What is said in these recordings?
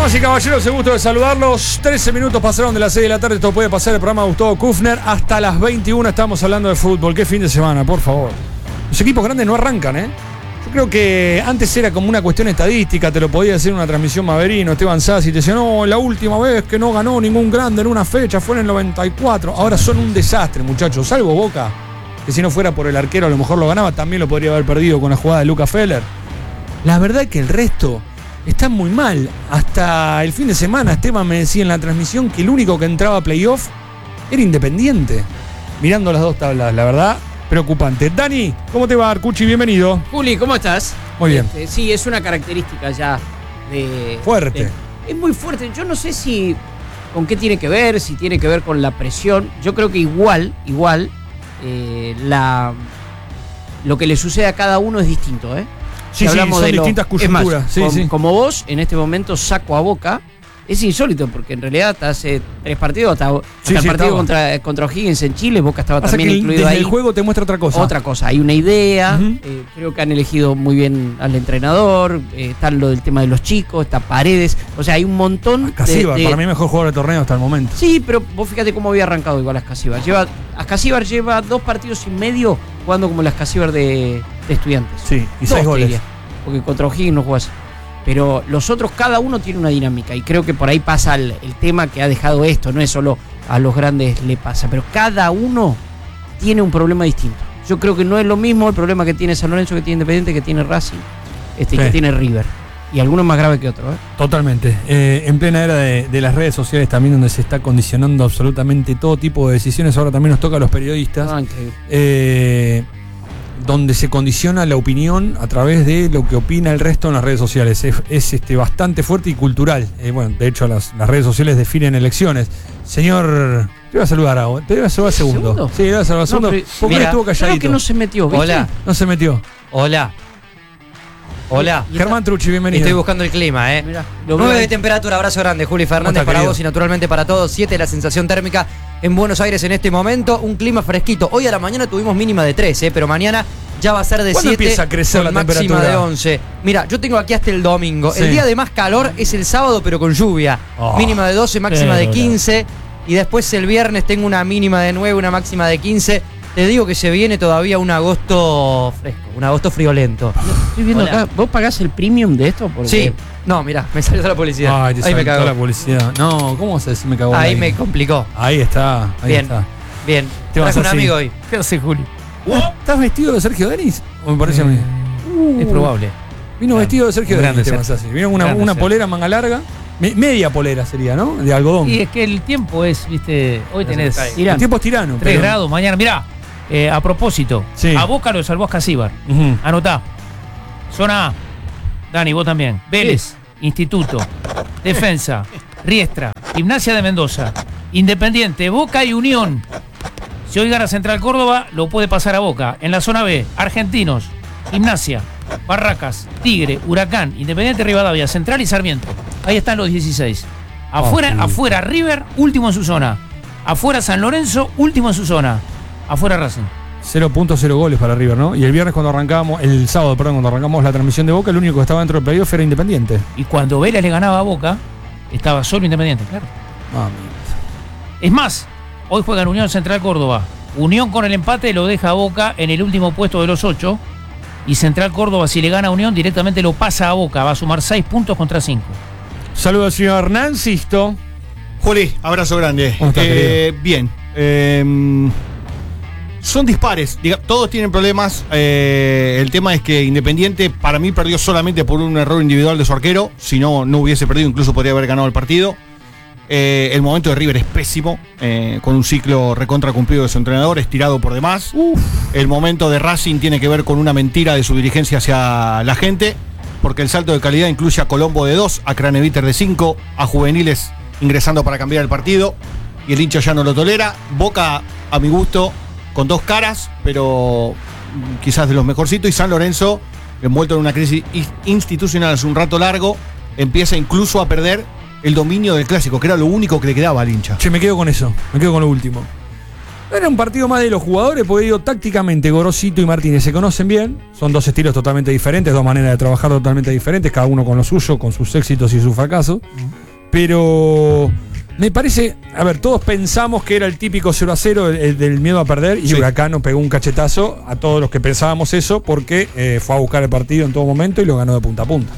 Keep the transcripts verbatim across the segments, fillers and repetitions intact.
Damas y caballeros, el gusto de saludarlos. trece minutos pasaron de las seis de la tarde. Esto puede pasar el programa de Gustavo Kufner. Hasta las veintiuna estamos hablando de fútbol. Qué fin de semana, por favor. Los equipos grandes no arrancan, ¿eh? Yo creo que antes era como una cuestión estadística. Te lo podía hacer una transmisión Maverino, Esteban Sassi. Te decía, no, la última vez que no ganó ningún grande en una fecha fue en el noventa y cuatro. Ahora son un desastre, muchachos. Salvo Boca, que si no fuera por el arquero a lo mejor lo ganaba. También lo podría haber perdido con la jugada de Luca Feller. La verdad es que el resto está muy mal. Hasta el fin de semana Esteban me decía en la transmisión que el único que entraba a playoff era Independiente. Mirando las dos tablas, la verdad, preocupante. Dani, ¿cómo te va, Arcucci? Bienvenido. Juli, ¿cómo estás? Muy bien. Este, sí, es una característica ya de... Fuerte. De, es muy fuerte. Yo no sé si con qué tiene que ver, si tiene que ver con la presión. Yo creo que igual, igual, eh, la, lo que le sucede a cada uno es distinto, ¿eh? Sí, si sí, hablamos son de distintas lo, coyunturas. Más, sí, com, sí. Como vos, en este momento saco a Boca. Es insólito, porque en realidad hasta hace tres partidos, hasta, hasta Sí, el sí, partido estaba. contra, contra O'Higgins en Chile, Boca estaba Pasa también que incluido desde ahí. el juego te muestra otra cosa. Otra cosa, hay una idea, Uh-huh. eh, creo que han elegido muy bien al entrenador, eh, está lo del tema de los chicos, está Paredes, o sea, hay un montón Ascasíbar, de, de... para mí mejor jugador de torneo hasta el momento. Sí, pero vos fíjate cómo había arrancado igual Ascasíbar. Lleva, Ascasíbar lleva dos partidos y medio jugando como el Ascasíbar de, de Estudiantes. Sí, y Dos, seis te goles. diría, porque contra O'Higgins no jugás. Pero los otros, cada uno tiene una dinámica. Y creo que por ahí pasa el, el tema que ha dejado esto. No es solo a los grandes le pasa, pero cada uno tiene un problema distinto. Yo creo que no es lo mismo el problema que tiene San Lorenzo, que tiene Independiente, que tiene Racing, este, y Sí. que tiene River. Y algunos más graves que otros, ¿eh? Totalmente. Eh, en plena era de, de las redes sociales también, donde se está condicionando absolutamente todo tipo de decisiones. Ahora también nos toca a los periodistas. Ah, increíble. Eh, donde se condiciona la opinión a través de lo que opina el resto en las redes sociales. Es, es este, bastante fuerte y cultural. Eh, bueno, de hecho las, las redes sociales definen elecciones. Señor, te voy a saludar ahora. Te voy a saludar segundo. ¿Segundo? Sí, te voy a saludar segundo. pero- porque mira, estuvo calladito. creo que no se metió, ¿viste? Hola. No se metió. Hola. Hola. Y Germán Trucci, bienvenido. Estoy buscando el clima, ¿eh? Mirá, lo nueve veo de ahí. temperatura, abrazo grande, Juli Fernández está, para querido? vos y naturalmente para todos. siete la sensación térmica en Buenos Aires en este momento. Un clima fresquito. Hoy a la mañana tuvimos mínima de tres, ¿eh? Pero mañana ya va a ser de ¿Cuándo siete. empieza a crecer con la máxima temperatura? de once. Mira, yo tengo aquí hasta el domingo. Sí. El día de más calor es el sábado, pero con lluvia. Oh, mínima de doce, máxima de pero, quince. Y después el viernes tengo una mínima de nueve, una máxima de quince. Te digo que se viene todavía un agosto fresco, un agosto friolento. Estoy viendo Hola. acá. ¿Vos pagás el premium de esto? Porque Sí. No, mirá, me salió toda la publicidad. Ay, te Ahí me saltó cagó. la publicidad. No, ¿cómo vas a decir me cagó? Ahí la me vida? complicó. Ahí está, ahí Bien. está. Bien. Te vas Traje un así. amigo hoy. ¿Qué hace Juli? ¿Estás vestido de Sergio Denis? ¿O me parece a mí? Es probable. Vino vestido de Sergio Grande Denis, te vas así. Vino una, Grande una Sergio. polera manga larga. Me- media polera sería, ¿no? De algodón. Y es que el tiempo es, viste, hoy tenés cae. El Irán. tiempo es tirano. tres pero- grados, mañana, mirá, eh, a propósito, Sí. a Boca lo salvó Ascasíbar, Ujú. anotá, zona A, Dani, vos también, Vélez, Instituto, Defensa, Riestra, Gimnasia de Mendoza, Independiente, Boca y Unión. Si hoy gana Central Córdoba, lo puede pasar a Boca. En la zona B, Argentinos, Gimnasia, Barracas, Tigre, Huracán, Independiente Rivadavia, Central y Sarmiento. Ahí están los dieciséis. Afuera, Ah, sí. afuera River, último en su zona. Afuera San Lorenzo, último en su zona. Afuera Racing. cero punto cero goles para River, ¿no? Y el viernes cuando arrancábamos, el sábado, perdón, cuando arrancamos la transmisión de Boca, el único que estaba dentro del playoff era Independiente. Y cuando Vélez le ganaba a Boca, estaba solo Independiente, claro. Mamita. Es más, hoy juega en Unión Central Córdoba. Unión con el empate lo deja a Boca en el último puesto de los ocho. Y Central Córdoba, si le gana a Unión, directamente lo pasa a Boca. Va a sumar seis puntos contra cinco. Saludos al señor Hernán Sisto. Juli, abrazo grande. ¿Cómo estás, Eh, bien. Eh, son dispares. Diga, todos tienen problemas. Eh, el tema es que Independiente, para mí, perdió solamente por un error individual de su arquero. Si no, no hubiese perdido, incluso podría haber ganado el partido. Eh, el momento de River es pésimo, eh, con un ciclo recontra cumplido de su entrenador, estirado por demás. Uf. El momento de Racing tiene que ver con una mentira de su dirigencia hacia la gente, porque el salto de calidad incluye a Colombo de dos, a Craneviter de cinco, a juveniles ingresando para cambiar el partido, y el hincha ya no lo tolera. Boca, a mi gusto, con dos caras, pero mm, quizás de los mejorcitos, y San Lorenzo, envuelto en una crisis is- institucional hace un rato largo, empieza incluso a perder el dominio del clásico, que era lo único que le quedaba al hincha. Che, me quedo con eso. Me quedo con lo último. Era un partido más de los jugadores, porque digo, tácticamente Gorosito y Martínez se conocen bien, son dos estilos totalmente diferentes, dos maneras de trabajar totalmente diferentes, cada uno con lo suyo, con sus éxitos y sus fracasos. Pero me parece, a ver, todos pensamos que era el típico cero a cero, el, el del miedo a perder, y sí. Huracán nos pegó un cachetazo a todos los que pensábamos eso, porque eh, fue a buscar el partido en todo momento y lo ganó de punta a punta.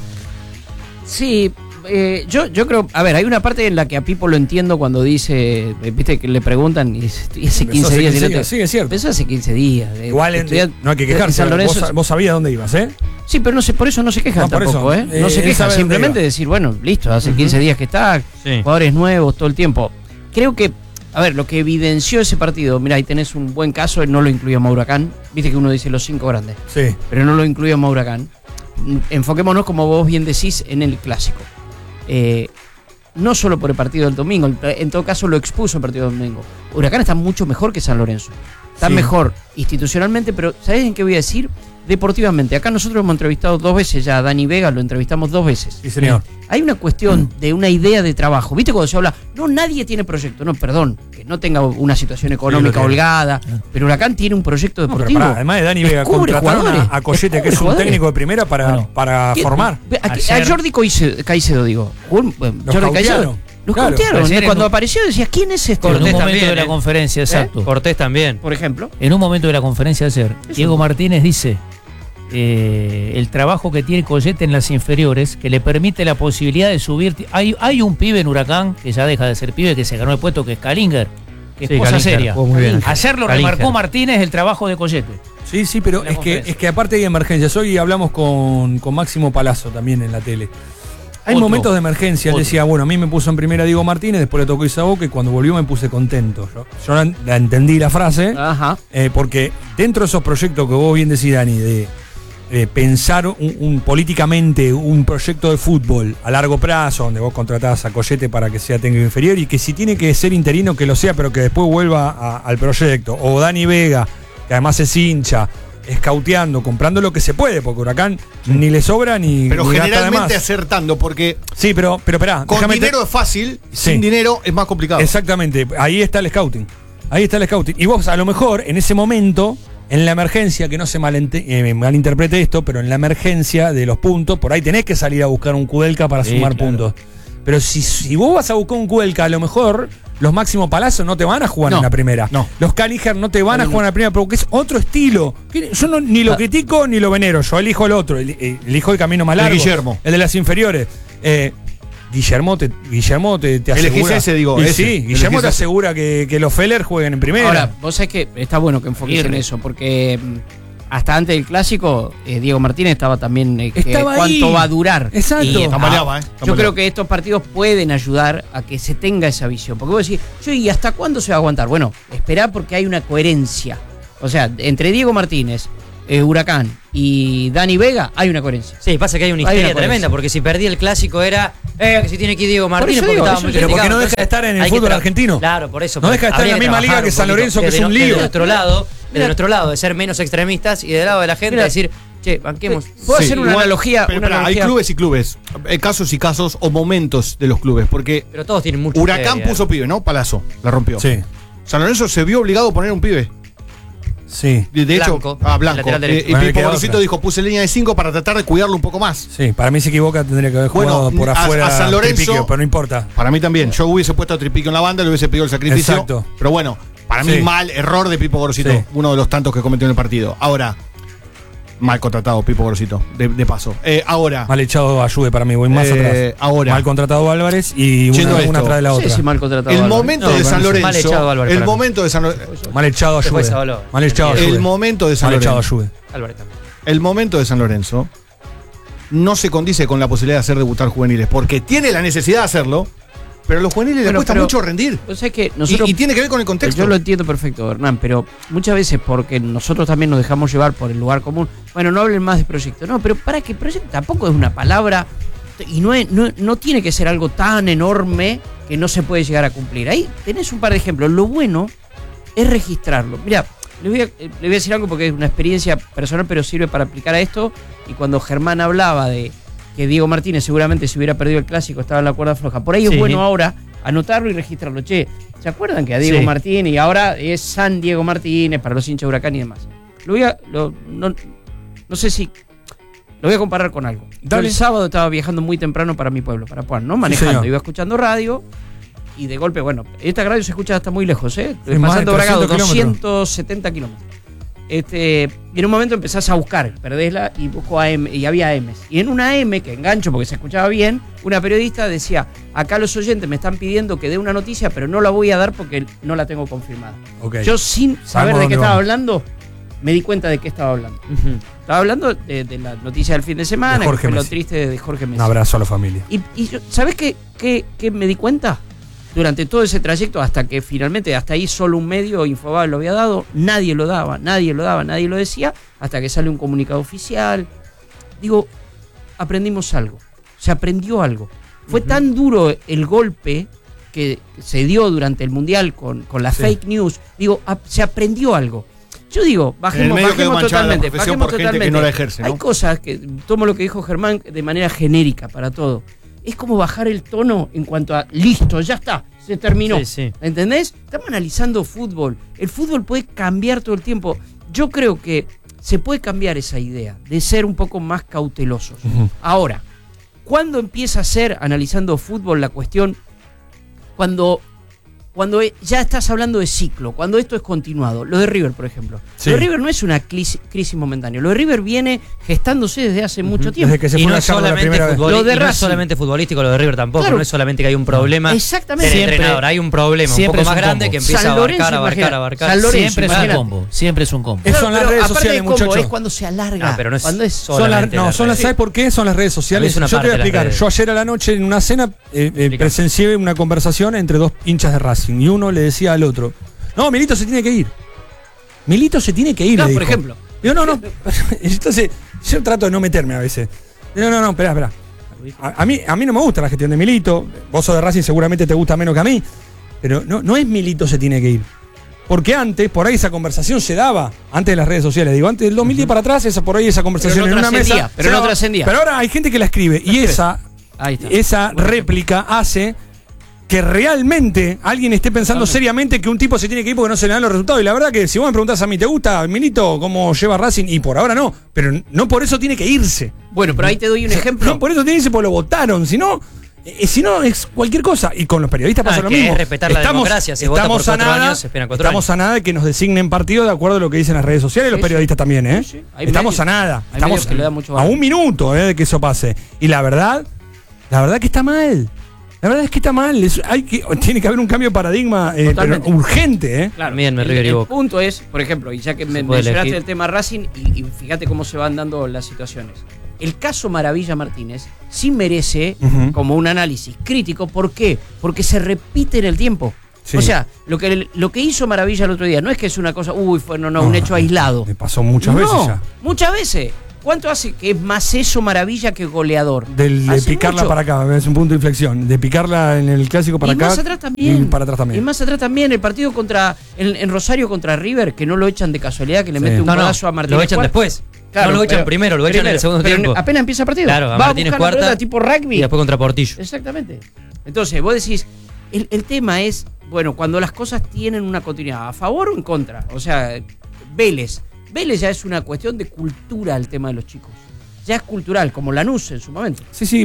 Sí, eh, yo, yo creo, a ver, hay una parte en la que a Pipo lo entiendo cuando dice, viste que le preguntan, y hace quince días. quince días, sí, es cierto. Empezó hace quince días. Igual en, no hay que quejarse, vos, vos sabías dónde ibas, ¿eh? Sí, pero no sé, por eso no se quejan no, tampoco, eso, ¿eh? No eh, se quejan, simplemente decir, bueno, listo, hace uh-huh. quince días que está, sí. Jugadores nuevos todo el tiempo. Creo que, a ver, lo que evidenció ese partido, mira, ahí tenés un buen caso, no lo incluíamos a Huracán, viste que uno dice los cinco grandes, sí. Pero no lo incluíamos a Huracán. Enfoquémonos, como vos bien decís, en el clásico. Eh, no solo por el partido del domingo, en todo caso lo expuso el partido del domingo. Huracán está mucho mejor que San Lorenzo. Está sí. mejor institucionalmente, pero ¿sabés en qué voy a decir? Deportivamente. Acá nosotros hemos entrevistado dos veces ya a Dani Vega, lo entrevistamos dos veces. Sí, señor. Hay una cuestión mm. de una idea de trabajo. ¿Viste cuando se habla? No, nadie tiene proyecto. No, perdón, que no tenga una situación económica sí, holgada. Pero Huracán tiene un proyecto deportivo. No, pará, además de Dani Vega, contrataron a, a Collete, que es un jugadores. técnico de primera para, bueno, para formar. A, a, a Jordi Caicedo, Caicedo digo. Bueno, Jordi Caicedo. Los claro, cautearon. Cuando un, apareció decías, ¿quién es este? En un momento también, de la ¿eh? conferencia, exacto. ¿Eh? Cortés también. Por ejemplo. En un momento de la conferencia de ayer, Eso. Diego Martínez dice eh, el trabajo que tiene Collete en las inferiores, que le permite la posibilidad de subir. Hay, hay un pibe en Huracán, que ya deja de ser pibe, que se ganó el puesto, que es Kalinger, que es sí, cosa Kalinger, seria. Muy bien. Ayer lo Kalinger. remarcó Martínez el trabajo de Collete. Sí, sí, pero es que, es que aparte hay emergencias. Hoy hablamos con, con Máximo Palazzo también en la tele. Hay Otro. momentos de emergencia. Él decía, bueno, a mí me puso en primera Diego Martínez, después le tocó Isaoka y cuando volvió me puse contento. Yo, yo la, la entendí la frase, Ajá. Eh, porque dentro de esos proyectos que vos bien decís, Dani, de eh, pensar un, un, políticamente un proyecto de fútbol a largo plazo, donde vos contratás a Collete para que sea técnico inferior y que si tiene que ser interino que lo sea, pero que después vuelva a, al proyecto. O Dani Vega, que además es hincha, escauteando, comprando lo que se puede, porque Huracán ni le sobra ni pero ni generalmente acertando, porque sí, pero pero esperá, con dinero te... es fácil, sí. Sin dinero es más complicado. Exactamente, ahí está el scouting. Ahí está el scouting. Y vos a lo mejor en ese momento, en la emergencia, que no se malente, eh, malinterprete esto, pero en la emergencia de los puntos, por ahí tenés que salir a buscar un Kudelka para sí, sumar claro. puntos. Pero si, si vos vas a buscar un Kudelka, a lo mejor los Máximo Palazzo no te van a jugar no, en la primera. No. Los Kalinger no te van no, a jugar no. en la primera, porque es otro estilo. Yo no, ni lo ah. critico ni lo venero. Yo elijo el otro. Elijo el camino más largo. El Guillermo. El de las inferiores. Eh, Guillermo te, Guillermo te, te asegura. Elegís ese, digo. Y ese. Sí, Guillermo te asegura que, que los Feller jueguen en primera. Ahora, vos sabés que está bueno que enfoques en eso, porque hasta antes del clásico, eh, Diego Martínez estaba también eh, estaba que, cuánto va a durar. Exacto. Y, Tamaleaba, eh. Yo creo que estos partidos pueden ayudar a que se tenga esa visión. Porque vos decís, yo, ¿y hasta cuándo se va a aguantar? Bueno, esperá porque hay una coherencia. O sea, entre Diego Martínez, eh, Huracán y Dani Vega hay una coherencia. Sí, pasa que hay una historia hay una tremenda, porque si perdí el clásico era eh, que si tiene que ir Diego Martínez, porque digo, estaba muy pero porque no deja de estar en el fútbol argentino. Claro, por eso. No deja de estar en la misma liga que San Lorenzo, que es un lío. De nuestro lado, de nuestro lado, de ser menos extremistas y del lado de la gente, Mira, decir, che, banquemos. Puedo sí, hacer una igual, analogía. Pero, una pero, analogía. Hay clubes y clubes, hay casos y casos o momentos de los clubes, porque pero todos tienen mucho. Huracán historia, puso pibe, ¿no? Palazzo, la rompió. Sí. San Lorenzo se vio obligado a poner un pibe. Sí. De, de Blanco, hecho, ah, Blanco. Eh, y Pipo Gorosito dijo, puse línea de cinco para tratar de cuidarlo un poco más. Sí, para mí se equivoca, tendría que haber jugado bueno, por afuera a, a San Lorenzo, Tripiquio, pero no importa. Para mí también. Yo hubiese puesto a Tripiquio en la banda, le hubiese pedido el sacrificio. Exacto. Pero bueno, para sí. mí mal, error de Pipo Gorosito. Sí. Uno de los tantos que cometió en el partido. Ahora, mal contratado Pipo Gorosito, de, de paso. Eh, ahora. Mal echado Ayude para mí, voy más eh, atrás. Ahora. Mal contratado Álvarez y una, una atrás de la otra. Sí, sí, mal contratado el Álvarez. momento no, de San Lorenzo. Mal echado Álvarez. El momento de San Lorenzo. Mal echado Ayude. Mal echado Ayude. El momento de San Mal Lorenzo. echado Ayude. Álvarez también. El momento de San Lorenzo no se condice con la posibilidad de hacer debutar juveniles, porque tiene la necesidad de hacerlo, pero a los juveniles bueno, les cuesta mucho rendir. O sea que nosotros, y, y tiene que ver con el contexto. Yo lo entiendo perfecto, Hernán, pero muchas veces porque nosotros también nos dejamos llevar por el lugar común. Bueno, no hablen más de proyecto. No, pero para que proyecto tampoco es una palabra y no, es, no, no tiene que ser algo tan enorme que no se puede llegar a cumplir. Ahí tenés un par de ejemplos. Lo bueno es registrarlo. Mira, les voy, a, les voy a decir algo porque es una experiencia personal, pero sirve para aplicar a esto. Y cuando Germán hablaba de que Diego Martínez seguramente si hubiera perdido el clásico estaba en la cuerda floja. Por ahí sí. Es bueno ahora anotarlo y registrarlo. Che, ¿Se acuerdan que a Diego Sí. Martínez y ahora es San Diego Martínez para los hinchas de Huracán y demás? Lo voy a, lo- no, no sé si lo voy a comparar con algo. Yo Dale. el sábado estaba viajando muy temprano para mi pueblo, para Puan, ¿no? Manejando, señor. iba escuchando radio y de golpe, bueno, esta radio se escucha hasta muy lejos, ¿eh? Es más de Pasando Bragado, trescientos kilómetros. doscientos setenta kilómetros. Este, y en un momento empezás a buscar, perdésla y busco A M, y había A Ms. Y en una A M, que engancho porque se escuchaba bien, una periodista decía, acá los oyentes me están pidiendo que dé una noticia, pero no la voy a dar porque no la tengo confirmada. Ok. Yo sin saber Sabemos de qué dónde estaba vamos. hablando, me di cuenta de qué estaba hablando. Ujú. Estaba hablando de, de la noticia del fin de semana, De Jorge que fue lo Messi. triste de Jorge Messi. Un abrazo a la familia. Y, y yo- ¿sabes qué, qué, qué me di cuenta? Durante todo ese trayecto, hasta que finalmente, hasta ahí solo un medio, Infobae, lo había dado, nadie lo daba, nadie lo daba, nadie lo decía, hasta que sale un comunicado oficial. Digo, aprendimos algo, se aprendió algo. Fue tan duro el golpe que se dio durante el Mundial con, con la Sí. fake news, digo, ap- se aprendió algo. Yo digo, bajemos, medio quedó bajemos manchada la totalmente, profesión bajemos por gente que totalmente. no la ejerce, ¿no? Hay cosas que, tomo lo que dijo Germán de manera genérica para todo. Es como bajar el tono en cuanto a, listo, ya está, se terminó. Sí, sí. ¿Entendés? Estamos analizando fútbol. El fútbol puede cambiar todo el tiempo. Yo creo que se puede cambiar esa idea de ser un poco más cautelosos. Ujú. Ahora, ¿cuándo empieza a ser, analizando fútbol, la cuestión? Cuando, cuando e- ya estás hablando de ciclo, cuando esto es continuado. Lo de River, por ejemplo. Sí. Lo de River no es una crisis, crisis momentánea. Lo de River viene gestándose desde hace mucho tiempo. Desde que se Y fue no la es charla la solamente primera vez. futbol- Lo de y no es Racing. solamente futbolístico lo de River tampoco, Claro. no es solamente que hay un problema Exactamente. del Siempre- entrenador, hay un problema un siempre poco es más un grande combo. que empieza San a Lorenzo, abarcar, abarcar, imagínate. abarcar. San Lorenzo, Siempre es un imagínate. combo, siempre es un combo. Eso son las pero redes aparte sociales, de combo, muchachos. es cuando se alarga. Ah, pero no es cuando es Son las, solamente no, las son las, redes. ¿sabes por qué? Son las redes sociales. Es una Yo te parte voy a de las explicar. redes. Yo ayer a la noche en una cena eh, eh, Explica. presencié una conversación entre dos hinchas de Racing y uno le decía al otro, no, Milito se tiene que ir. Milito se tiene que ir, No, le por dijo. ejemplo. Digo, no, no. Entonces, yo trato de no meterme a veces. No, no, no, espera, espera. A, a mí, a mí no me gusta la gestión de Milito. Vos sos de Racing, seguramente te gusta menos que a mí. Pero no, no es Milito se tiene que ir. Porque antes, por ahí esa conversación se daba, antes de las redes sociales. Digo, antes del dos mil diez para atrás, esa, por ahí esa conversación Pero no en una trascendía, mesa. pero se no daba. trascendía. Pero ahora hay gente que la escribe. Y escribe. esa, Ahí está. esa réplica hace que realmente alguien esté pensando seriamente que un tipo se tiene que ir porque no se le dan los resultados. Y la verdad que si vos me preguntás a mí, ¿te gusta Milito cómo lleva Racing? Y por ahora no. Pero no por eso tiene que irse. Bueno, pero ahí te doy un ejemplo. No, por eso tiene que irse porque lo votaron. Si no, eh, si no es cualquier cosa. Y con los periodistas Ah, pasa lo que mismo. es respetar la democracia. Si vota por estamos a cuatro nada, años, se esperan cuatro estamos a nada de que nos designen partido de acuerdo a lo que dicen las redes sociales y los Sí, periodistas sí. también, ¿eh? Sí, sí. Hay Estamos medios- a nada. hay Estamos medios que le dan mucho a valor. un minuto, ¿eh? De que eso pase. Y la verdad, la verdad que está mal. La verdad es que está mal. Es- hay que, tiene que haber un cambio de paradigma eh, pero Totalmente. urgente, ¿eh? Claro, También me el, River y el Boca. punto es, por ejemplo, y ya que me puede mencionaste elegir. el tema Racing, y, y fíjate cómo se van dando las situaciones. El caso Maravilla Martínez sí merece Ujú. como un análisis crítico. ¿Por qué? Porque se repite en el tiempo. Sí. O sea, lo que, lo que hizo Maravilla el otro día no es que es una cosa, uy, fue no, no, un hecho aislado. Me pasó muchas no, veces ya. muchas veces. ¿Cuánto hace que es más eso Maravilla que goleador? Del, de Hace picarla mucho. para acá, es un punto de inflexión. De picarla en el clásico para y acá. más atrás también. Y para atrás también. Y más atrás también. El partido contra en, en Rosario contra River, que no lo echan de casualidad, que le Sí. mete un No, no, golazo a Martínez. lo echan Cuarta. después. Claro, no lo echan pero- primero, lo echan en el primero, segundo pero tiempo. apenas empieza el partido. Claro, a va Martínez buscar la cuarta pelota tipo rugby. Y después contra Portillo. Exactamente. Entonces, vos decís, el, el tema es, bueno, cuando las cosas tienen una continuidad, ¿a favor o en contra? O sea, Vélez. Vélez ya es una cuestión de cultura el tema de los chicos. Ya es cultural, como Lanús en su momento. Sí, sí,